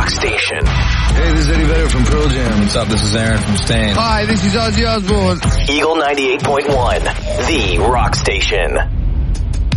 Rock Station. Hey, this is Eddie Vedder from Pearl Jam. What's up? This is Aaron from Stain. Hi, this is Ozzy Osbourne. Eagle 98.1, the Rock Station.